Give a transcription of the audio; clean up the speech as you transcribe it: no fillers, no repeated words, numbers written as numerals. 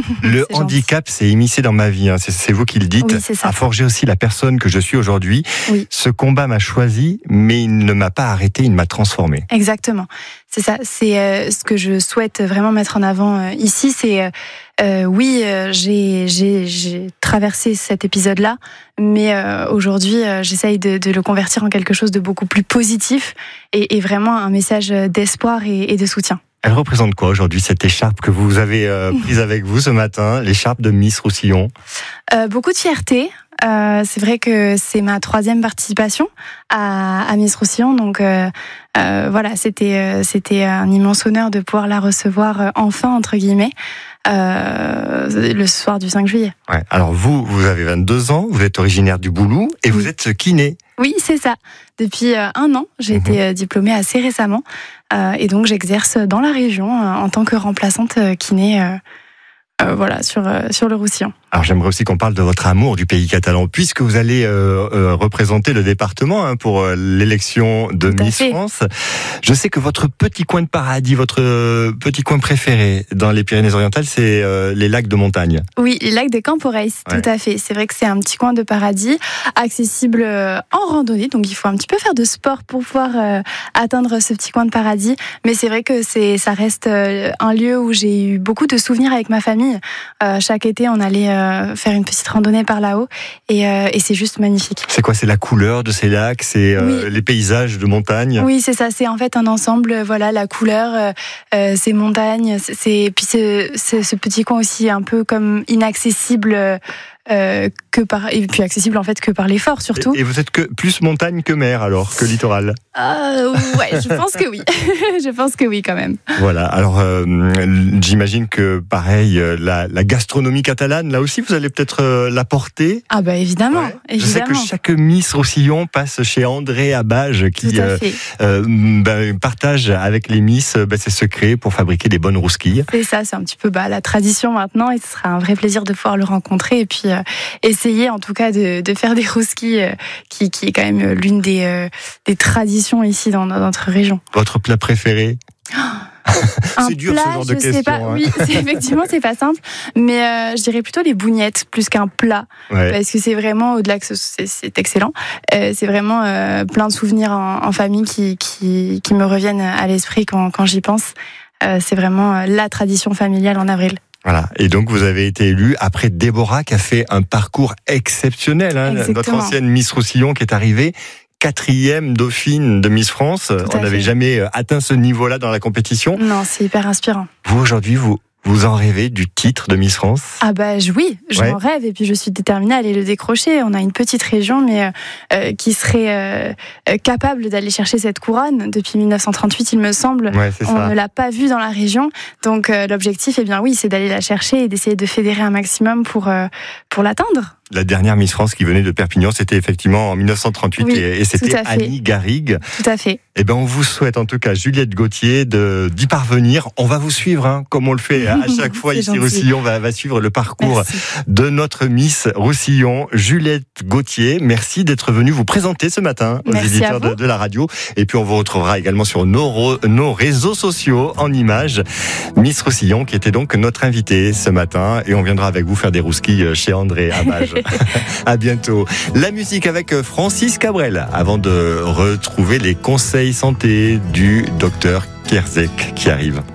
Le handicap s'est immiscé dans ma vie, hein. C'est vous qui le dites, oui, c'est ça. A forgé aussi la personne que je suis aujourd'hui. Oui. Ce combat m'a choisi, mais il ne m'a pas arrêté, il m'a transformé. Exactement, c'est ça. C'est ce que je souhaite vraiment mettre en avant ici. C'est j'ai traversé cet épisode-là, mais aujourd'hui, j'essaye de le convertir en quelque chose de beaucoup plus positif et vraiment un message d'espoir et de soutien. Elle représente quoi aujourd'hui, cette écharpe que vous avez prise avec vous ce matin, l'écharpe de Miss Roussillon? Beaucoup de fierté. C'est vrai que c'est ma 3e participation à Miss Roussillon, donc voilà, c'était un immense honneur de pouvoir la recevoir enfin, entre guillemets, le soir du 5 juillet. Ouais. Alors vous avez 22 ans, vous êtes originaire du Boulou et vous êtes kiné. Oui, c'est ça. Depuis 1 an, j'ai été diplômée assez récemment et donc j'exerce dans la région en tant que remplaçante kiné. Voilà, sur le Roussillon. Alors j'aimerais aussi qu'on parle de votre amour du pays catalan, puisque vous allez représenter le département pour l'élection de Miss France. Je sais que votre petit coin de paradis, votre petit coin préféré dans les Pyrénées-Orientales, c'est les lacs de montagne. Oui, les lacs de Camporès, tout à fait. C'est vrai que c'est un petit coin de paradis, accessible en randonnée, donc il faut un petit peu faire de sport pour pouvoir atteindre ce petit coin de paradis. Mais c'est vrai que ça reste un lieu où j'ai eu beaucoup de souvenirs avec ma famille. Chaque été, on allait faire une petite randonnée par là-haut et c'est juste magnifique. C'est quoi? C'est la couleur de ces lacs? C'est les paysages de montagne? Oui, c'est ça. C'est en fait un ensemble. Voilà, la couleur, ces montagnes, puis ce petit coin aussi un peu comme inaccessible. Et puis accessible en fait que par l'effort surtout. Et vous êtes que plus montagne que mer alors, que littoral? Ouais, je pense que oui. Je pense que oui quand même. Voilà, alors j'imagine que pareil, la gastronomie catalane, là aussi vous allez peut-être la porter. Ah bah évidemment, ouais. évidemment. Je sais que chaque Miss Roussillon passe chez André Abage qui partage avec les Miss ses secrets pour fabriquer des bonnes rousquilles. C'est ça, c'est un petit peu la tradition maintenant et ce sera un vrai plaisir de pouvoir le rencontrer et puis essayer en tout cas de faire des rousquilles qui est quand même l'une des traditions ici dans notre région. Votre plat préféré? C'est dur ce genre de question. Pas. Hein. Oui, effectivement, c'est pas simple. Mais je dirais plutôt les bougnettes plus qu'un plat. Ouais. Parce que c'est vraiment, au-delà que c'est excellent, c'est vraiment plein de souvenirs en famille qui me reviennent à l'esprit quand j'y pense. C'est vraiment la tradition familiale en avril. Voilà. Et donc, vous avez été élue après Déborah, qui a fait un parcours exceptionnel. Hein, notre ancienne Miss Roussillon qui est arrivée 4e dauphine de Miss France. On n'avait jamais atteint ce niveau-là dans la compétition. Non, c'est hyper inspirant. Vous, aujourd'hui, vous en rêvez du titre de Miss France? Ah bah oui, j'en rêve et puis je suis déterminée à aller le décrocher. On a une petite région mais qui serait capable d'aller chercher cette couronne. Depuis 1938, il me semble, on ne l'a pas vue dans la région. Donc l'objectif, c'est d'aller la chercher et d'essayer de fédérer un maximum pour l'atteindre. La dernière Miss France qui venait de Perpignan, c'était effectivement en 1938 et c'était Annie Garrigue. Tout à fait. Eh ben, on vous souhaite en tout cas, Juliette Gauthier, d'y parvenir. On va vous suivre, comme on le fait à chaque fois ici. Roussillon va suivre le parcours de notre Miss Roussillon, Juliette Gauthier. Merci d'être venue vous présenter ce matin aux éditeurs de la radio. Et puis on vous retrouvera également sur nos réseaux sociaux en images. Miss Roussillon qui était donc notre invitée ce matin. Et on viendra avec vous faire des rousquilles chez André Abage. À bientôt. La musique avec Francis Cabrel avant de retrouver les conseils santé du docteur Kierzek qui arrive.